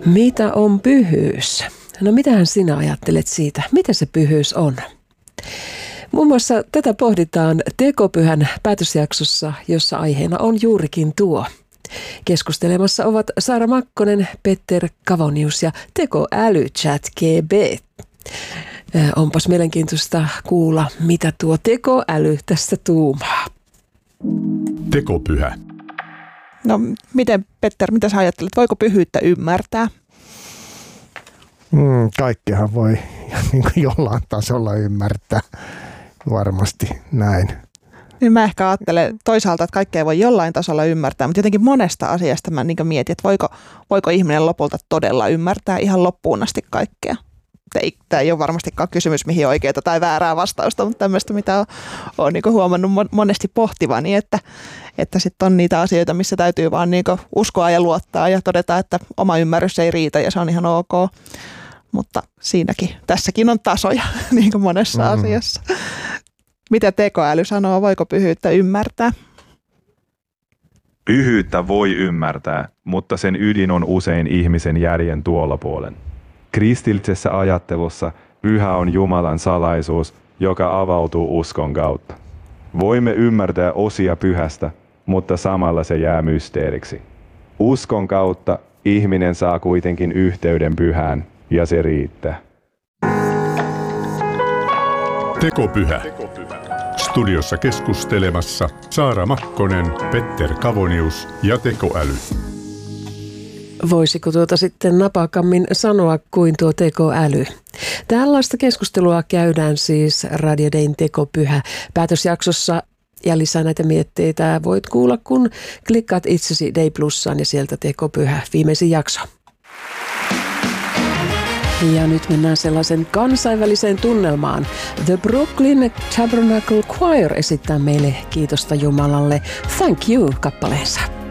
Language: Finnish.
Mitä on pyhyys? No mitähän sinä ajattelet siitä? Mitä se pyhyys on? Muun muassa tätä pohditaan Tekopyhän päätösjaksossa, jossa aiheena on juurikin tuo. Keskustelemassa ovat Saara Makkonen, Petter Kavonius ja tekoäly ChatGPT. Onpas mielenkiintoista kuulla, mitä tuo tekoäly tästä tuumaa. Tekopyhä. No miten, Petter, mitä sä ajattelet? Voiko pyhyyttä ymmärtää? Kaikkehan voi niin kuin jollain tasolla ymmärtää. Varmasti näin. Niin mä ehkä ajattelen toisaalta, että kaikkea voi jollain tasolla ymmärtää, mutta jotenkin monesta asiasta mä niin mietin, että voiko ihminen lopulta todella ymmärtää ihan loppuun asti kaikkea. Tämä ei ole varmastikaan kysymys, mihin oikeaa tai väärää vastausta, mutta tämmöistä, mitä olen niin huomannut monesti pohtivani, että sitten on niitä asioita, missä täytyy vaan niin uskoa ja luottaa ja todeta, että oma ymmärrys ei riitä ja se on ihan ok. Mutta tässäkin on tasoja niin kuin monessa asiassa. Mitä tekoäly sanoo, voiko pyhyyttä ymmärtää? Pyhyyttä voi ymmärtää, mutta sen ydin on usein ihmisen järjen tuolla puolen. Kristillisessä ajattelussa pyhä on Jumalan salaisuus, joka avautuu uskon kautta. Voimme ymmärtää osia pyhästä, mutta samalla se jää mysteeriksi. Uskon kautta ihminen saa kuitenkin yhteyden pyhään, ja se riittää. Tekopyhä. Studiossa keskustelemassa Saara Makkonen, Petter Kavonius ja tekoäly. Voisiko sitten napakammin sanoa kuin tuo tekoäly? Tällaista keskustelua käydään siis Radio Dayn Tekopyhä päätösjaksossa. Ja lisää näitä mietteitä voit kuulla, kun klikkaat itsesi Day Plussaan ja sieltä Tekopyhä viimeisin jakso. Ja nyt mennään sellaisen kansainväliseen tunnelmaan. The Brooklyn Tabernacle Choir esittää meille kiitosta Jumalalle Thank You -kappaleensa.